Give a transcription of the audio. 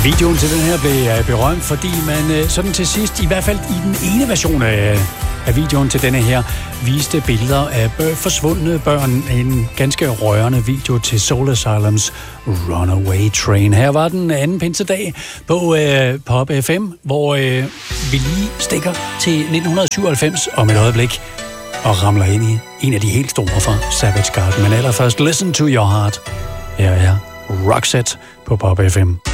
Videoen til den her blev berømt, fordi man sådan til sidst, i hvert fald i den ene version af videoen til denne her, viste billeder af forsvundne børn. En ganske rørende video til Soul Asylums Runaway Train. Her var den anden pinsedag på Pop FM, hvor vi lige stikker til 1997 om et øjeblik og ramler ind i en af de helt store fra Savage Garden. Men allerførst, Listen to Your Heart. Her er Roxette på Pop FM.